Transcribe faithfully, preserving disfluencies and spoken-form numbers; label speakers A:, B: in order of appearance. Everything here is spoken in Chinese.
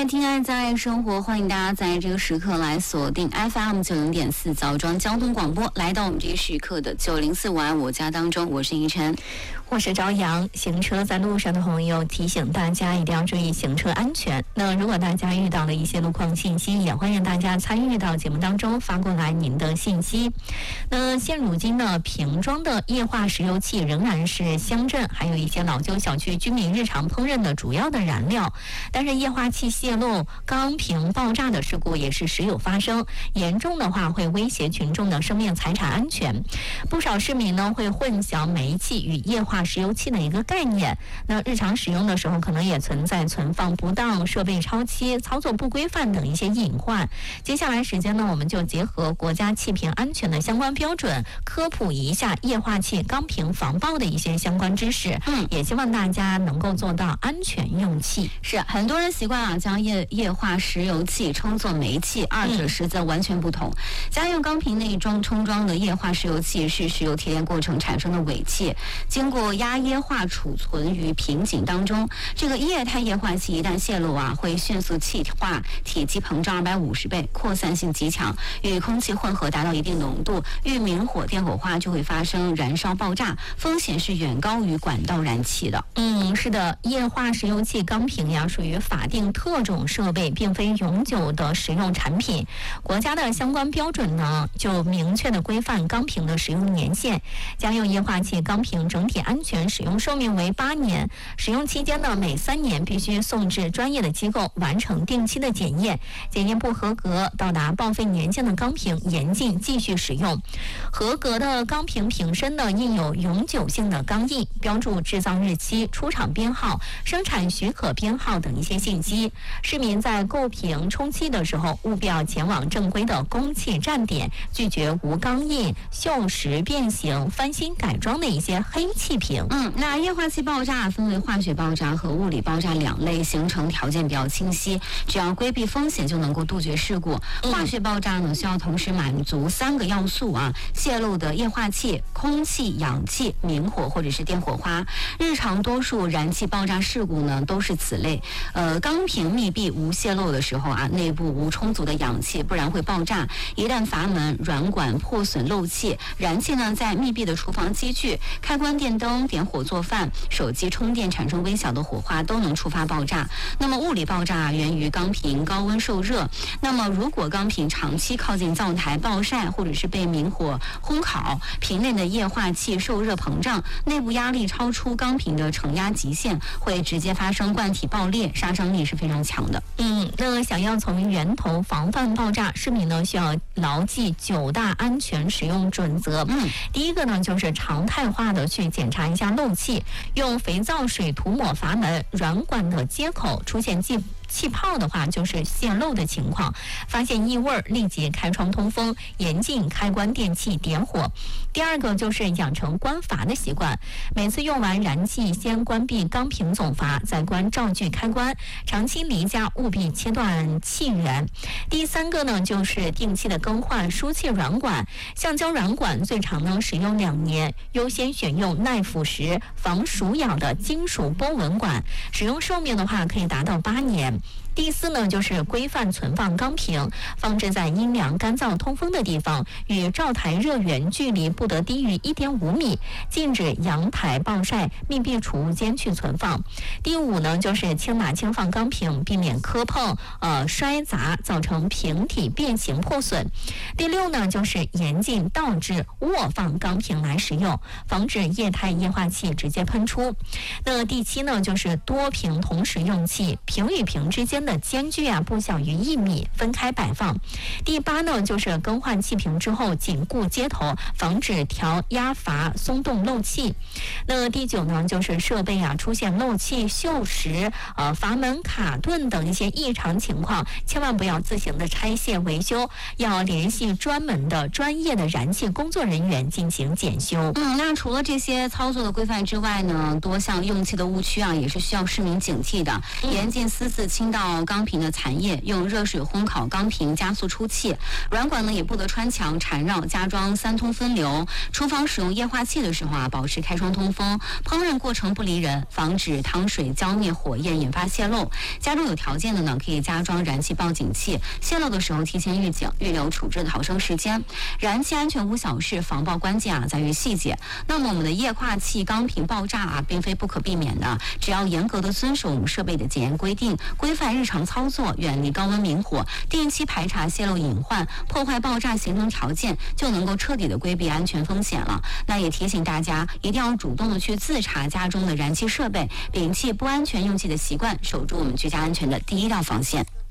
A: 爱听爱在爱生活，欢迎大家在这个时刻来锁定 F M 九零点四枣庄交通广播，来到我们这个时刻的九零四我爱我家当中，我是依晨，
B: 我是朝阳。行车在路上的朋友，提醒大家一定要注意行车安全。那如果大家遇到了一些路况信息，也欢迎大家参与到节目当中发过来您的信息。那现如今呢，瓶装的液化石油气仍然是乡镇还有一些老旧小区居民日常烹饪的主要的燃料，但是液化气泄漏、钢瓶爆炸的事故也是时有发生，严重的话会威胁群众的生命财产安全。不少市民呢会混淆煤气与液化石油气的一个概念，那日常使用的时候可能也存在存放不当、设备超期、操作不规范等一些隐患。接下来时间呢，我们就结合国家气瓶安全的相关标准，科普一下液化气钢瓶防爆的一些相关知识。嗯，也希望大家能够做到安全用气。
A: 是很多人习惯啊将液液化石油气称作煤气，二者实则完全不同。嗯、家用钢瓶内装充装的液化石油气是石油提炼过程产生的尾气，经过压液化储存于瓶颈当中。这个液态液化气一旦泄漏啊，会迅速气化，体积膨胀二百五十倍，扩散性极强，与空气混合达到一定浓度，遇明火、电火花就会发生燃烧爆炸，风险是远高于管道燃气的。
B: 嗯，是的，液化石油气钢瓶呀，属于法定特种设备，并非永久的使用产品。国家的相关标准呢，就明确的规范钢瓶的使用年限。家用液化气钢瓶整体安全使用寿命为八年，使用期间呢，每三年必须送至专业的机构完成定期的检验，检验不合格，到达报废年限的钢瓶严禁继续使用。合格的钢瓶瓶身呢，印有永久性的钢印，标注制造日期、出厂编号、生产许可编号等一些信息。市民在购瓶充气的时候，务必要前往正规的供气站点，拒绝无钢印、锈蚀、变形、翻新改装的一些黑气瓶。
A: 嗯，那液化气爆炸分为化学爆炸和物理爆炸两类，形成条件比较清晰，只要规避风险就能够杜绝事故。化学爆炸呢，需要同时满足三个要素啊：泄漏的液化气、空气、氧气、明火或者是电火花。日常多数燃气爆炸事故呢，都是此类。呃，钢瓶密闭无泄漏的时候啊，内部无充足的氧气，不然会爆炸。一旦阀门、软管破损漏气，燃气呢在密闭的厨房机具、开关电灯、点火做饭、手机充电产生微小的火花，都能触发爆炸。那么物理爆炸源于钢瓶高温受热，那么如果钢瓶长期靠近灶台暴晒，或者是被明火烘烤，瓶内的液化气受热膨胀，内部压力超出钢瓶的承压极限，会直接发生罐体爆裂，杀伤力是非常强的。
B: 嗯，那想要从源头防范爆炸，市民呢需要牢记九大安全使用准则。嗯，第一个呢就是常态化的去检查一下漏气，用肥皂水涂抹阀门、软管的接口，出现气气泡的话就是泄漏的情况，发现异味立即开窗通风，严禁开关电器点火。第二个就是养成关阀的习惯，每次用完燃气先关闭钢瓶总阀，再关灶具开关，长期离家务必切断气源。第三个呢就是定期的更换输气软管，橡胶软管最长能使用两年，优先选用耐腐蚀、防鼠咬的金属波纹管，使用寿命的话可以达到八年。第四呢，就是规范存放钢瓶，放置在阴凉、干燥、通风的地方，与灶台热源距离不得低于一点五米，禁止阳台暴晒、密闭储物间去存放。第五呢，就是轻拿轻放钢瓶，避免磕碰、呃摔砸，造成瓶体变形破损。第六呢，就是严禁倒置、卧放钢瓶来使用，防止液态液化气直接喷出。那第七呢，就是多瓶同时用气，瓶与瓶之间的间距啊不小于一米，分开摆放。第八呢，就是更换气瓶之后紧固接头，防止调压阀松动漏气。那第九呢，就是设备啊出现漏气、锈蚀、呃阀门卡顿等一些异常情况，千万不要自行的拆卸维修，要联系专门的专业的燃气工作人员进行检修。
A: 嗯，那除了这些操作的规范之外呢，多项用气的误区啊，也是需要市民警惕的。严禁私自清倾倒钢瓶的残液，用热水烘烤钢瓶加速出气。软管呢也不得穿墙缠绕，加装三通分流。厨房使用液化气的时候啊，保持开窗通风。烹饪过程不离人，防止汤水浇灭火焰引发泄漏。家中有条件的呢，可以加装燃气报警器，泄漏的时候提前预警，预留处置的逃生时间。燃气安全无小事，防爆关键啊在于细节。那么我们的液化气钢瓶爆炸啊，并非不可避免的，只要严格的遵守我们设备的检验规定，规范日常操作，远离高温明火，定期排查泄漏隐患，破坏爆炸形成条件，就能够彻底的规避安全风险了。那也提醒大家，一定要主动的去自查家中的燃气设备，摒弃不安全用气的习惯，守住我们居家安全的第一道防线。